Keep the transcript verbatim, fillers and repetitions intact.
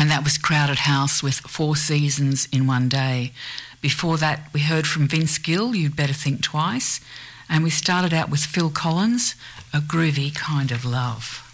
and that was Crowded House with Four Seasons in One Day. Before that, we heard from Vince Gill, You'd Better Think Twice, and we started out with Phil Collins, A Groovy Kind of Love.